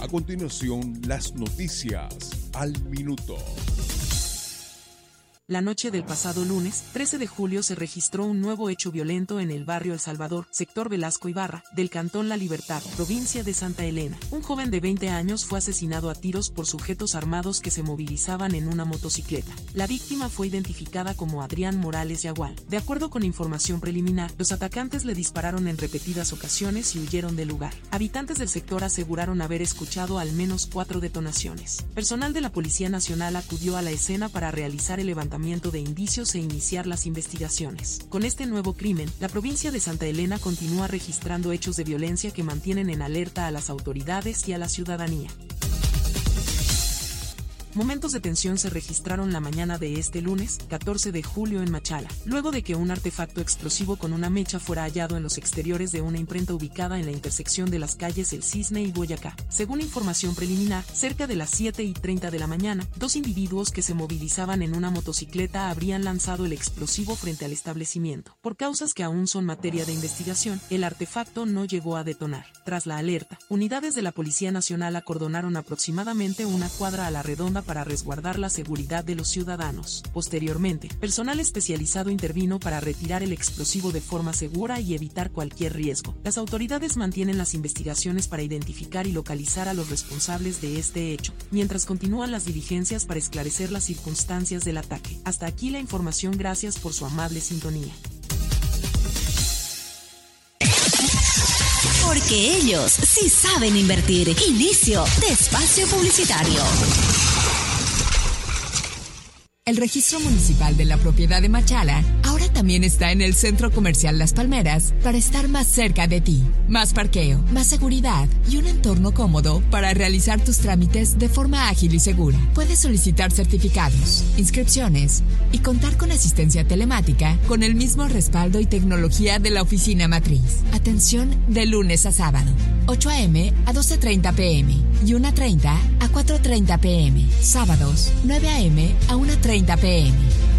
A continuación, las noticias al minuto. La noche del pasado lunes, 13 de julio, se registró un nuevo hecho violento en el barrio El Salvador, sector Velasco Ibarra, del cantón La Libertad, provincia de Santa Elena. Un joven de 20 años fue asesinado a tiros por sujetos armados que se movilizaban en una motocicleta. La víctima fue identificada como Adrián Morales Yagual. De acuerdo con información preliminar, los atacantes le dispararon en repetidas ocasiones y huyeron del lugar. Habitantes del sector aseguraron haber escuchado al menos 4 detonaciones. Personal de la Policía Nacional acudió a la escena para realizar el levantamiento de indicios e iniciar las investigaciones. Con este nuevo crimen, la provincia de Santa Elena continúa registrando hechos de violencia que mantienen en alerta a las autoridades y a la ciudadanía. Momentos de tensión se registraron la mañana de este lunes, 14 de julio en Machala, luego de que un artefacto explosivo con una mecha fuera hallado en los exteriores de una imprenta ubicada en la intersección de las calles El Cisne y Boyacá. Según información preliminar, cerca de las 7:30 de la mañana, 2 individuos que se movilizaban en una motocicleta habrían lanzado el explosivo frente al establecimiento. Por causas que aún son materia de investigación, el artefacto no llegó a detonar. Tras la alerta, unidades de la Policía Nacional acordonaron aproximadamente una cuadra a la redonda para resguardar la seguridad de los ciudadanos. Posteriormente, personal especializado intervino para retirar el explosivo de forma segura y evitar cualquier riesgo. Las autoridades mantienen las investigaciones para identificar y localizar a los responsables de este hecho, mientras continúan las diligencias para esclarecer las circunstancias del ataque. Hasta aquí la información, gracias por su amable sintonía. Porque ellos sí saben invertir. Inicio de espacio publicitario. El registro municipal de la propiedad de Machala ahora también está en el Centro Comercial Las Palmeras para estar más cerca de ti. Más parqueo, más seguridad y un entorno cómodo para realizar tus trámites de forma ágil y segura. Puedes solicitar certificados, inscripciones y contar con asistencia telemática con el mismo respaldo y tecnología de la oficina matriz. Atención de lunes a sábado, 8 a.m. a 12:30 p.m. y 1:30 a 4:30 p.m. Sábados, 9 a.m. a 1:30 p.m.